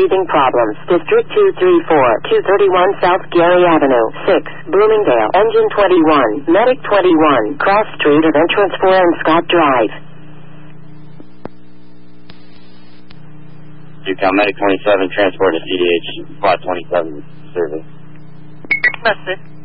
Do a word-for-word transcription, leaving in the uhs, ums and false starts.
breathing problems. District two three four, two thirty-one South Gary Avenue, six, Bloomingdale. Engine twenty-one, Medic twenty-one, Cross Street of Entrance four and Scott Drive. Newtown Medic twenty-seven, transport to C D H, Plot twenty-seven, service. Message.